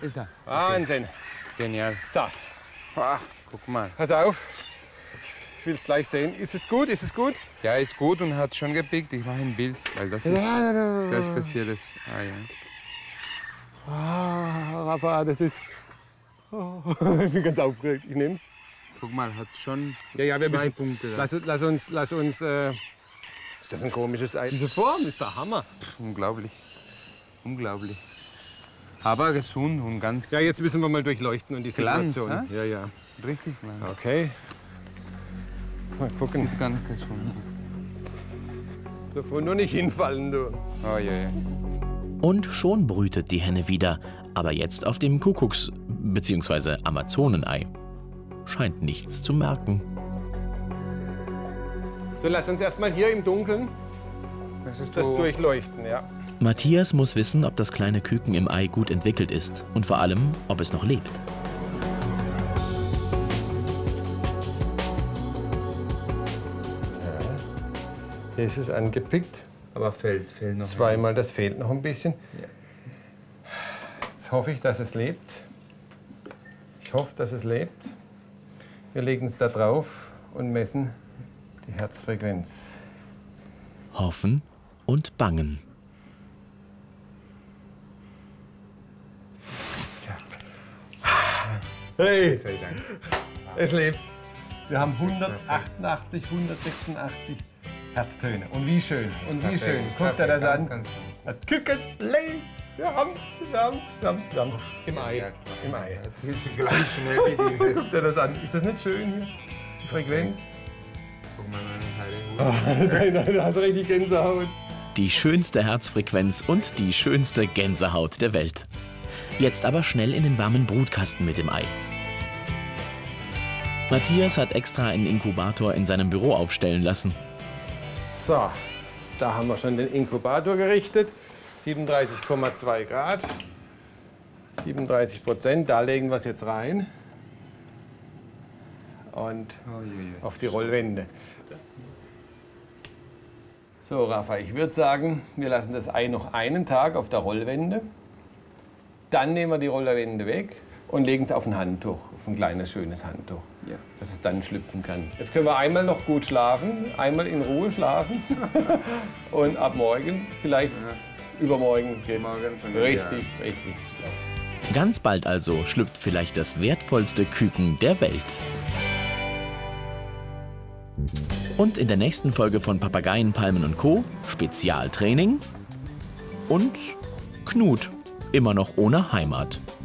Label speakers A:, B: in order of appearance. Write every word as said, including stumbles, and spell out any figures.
A: Ist da.
B: Wahnsinn.
A: Genial.
B: So.
A: Ah, guck mal.
B: Pass auf. Ich will es gleich sehen. Ist es gut? Ist es gut?
A: Ja, ist gut und hat schon gepickt. Ich mache ein Bild, weil das ist sehr spezielles Ei. Ja.
B: Ah, Rafa, das ist... Oh, ich bin ganz aufgeregt. Ich nehme es.
A: Guck mal, hat schon
B: ja, ja, wir
A: zwei
B: müssen,
A: Punkte. Da.
B: Lass, lass uns... Lass uns äh, ist das ein komisches Ei? Diese Form ist der Hammer.
A: Pff, unglaublich. Unglaublich. Aber gesund und ganz...
B: Ja, jetzt müssen wir mal durchleuchten und die Situation.
A: Glanz,
B: ja, ja.
A: Richtig glanz.
B: Okay. Mal gucken.
A: Sieht ganz gesund aus.
B: Davon nur nicht hinfallen, du.
A: Oh, ja, ja.
C: Und schon brütet die Henne wieder, aber jetzt auf dem Kuckucks- bzw. Amazonenei. Scheint nichts zu merken.
B: So, lass uns erst mal hier im Dunkeln
A: Das ist
B: das
A: so.
B: durchleuchten, ja.
C: Matthias muss wissen, ob das kleine Küken im Ei gut entwickelt ist und vor allem, ob es noch lebt.
B: Hier ist es angepickt.
A: Aber fehlt, fehlt noch.
B: Zweimal, das fehlt noch ein bisschen.
A: Ja.
B: Jetzt hoffe ich, dass es lebt. Ich hoffe, dass es lebt. Wir legen es da drauf und messen die Herzfrequenz.
C: Hoffen und bangen.
B: Hey,
A: Sei Dank.
B: es lebt. Wir haben hundertachtundachtzig, hundertsechsundachtzig Herztöne. Und wie schön, und wie schön. Guckt dir das
A: Ganz,
B: an.
A: ganz
B: Das Küken lebt. Wir haben's, wir haben's, wir haben's, wir haben's. Im Ei,
A: Ja,
B: im Ei.
A: Das ist gleich schnell wie diese.
B: Guckt dir das an. Ist das nicht schön hier? Die Frequenz.
A: Guck mal, meine Haare.
B: Nein, nein, da hast du richtig Gänsehaut.
C: Die schönste Herzfrequenz und die schönste Gänsehaut der Welt. Jetzt aber schnell in den warmen Brutkasten mit dem Ei. Matthias hat extra einen Inkubator in seinem Büro aufstellen lassen.
B: So, da haben wir schon den Inkubator gerichtet. siebenunddreißig Komma zwei Grad. siebenunddreißig Prozent, da legen wir es jetzt rein. Und
A: Oh, je, je.
B: auf die Rollwände. So, Rafa, ich würde sagen, wir lassen das Ei noch einen Tag auf der Rollwände. Dann nehmen wir die Rollwände weg und legen es auf ein Handtuch, auf ein kleines, schönes Handtuch,
A: Ja.
B: dass es dann schlüpfen kann. Jetzt können wir einmal noch gut schlafen, einmal in Ruhe schlafen und ab morgen, vielleicht
A: Ja.
B: übermorgen geht's
A: Morgen von
B: richtig, richtig.
C: Ganz bald also schlüpft vielleicht das wertvollste Küken der Welt. Und in der nächsten Folge von Papageien, Palmen und Co. Spezialtraining und Knut, immer noch ohne Heimat.